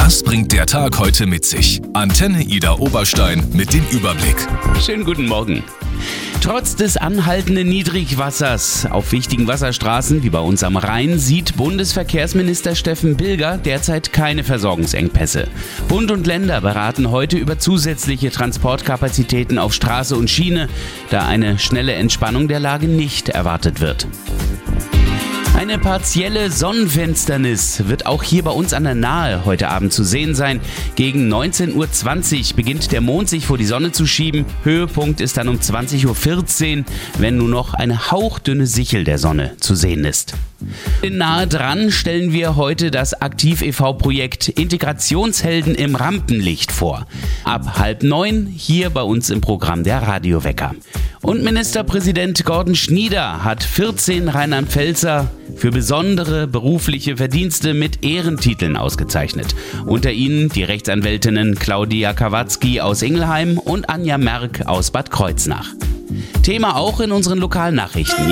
Das bringt der Tag heute mit sich. Antenne Ida Oberstein mit dem Überblick. Schönen guten Morgen. Trotz des anhaltenden Niedrigwassers auf wichtigen Wasserstraßen wie bei uns am Rhein sieht Bundesverkehrsminister Steffen Bilger derzeit keine Versorgungsengpässe. Bund und Länder beraten heute über zusätzliche Transportkapazitäten auf Straße und Schiene, da eine schnelle Entspannung der Lage nicht erwartet wird. Eine partielle Sonnenfinsternis wird auch hier bei uns an der Nahe heute Abend zu sehen sein. Gegen 19:20 Uhr beginnt der Mond sich vor die Sonne zu schieben. Höhepunkt ist dann um 20:14 Uhr, wenn nur noch eine hauchdünne Sichel der Sonne zu sehen ist. Nahe dran stellen wir heute das Aktiv e.V.-Projekt Integrationshelden im Rampenlicht vor. Ab 8:30 hier bei uns im Programm der Radiowecker. Und Ministerpräsident Gordon Schnieder hat 14 Rheinland-Pfälzer für besondere berufliche Verdienste mit Ehrentiteln ausgezeichnet. Unter ihnen die Rechtsanwältinnen Claudia Kawatzki aus Ingelheim und Anja Merck aus Bad Kreuznach. Thema auch in unseren Lokalnachrichten.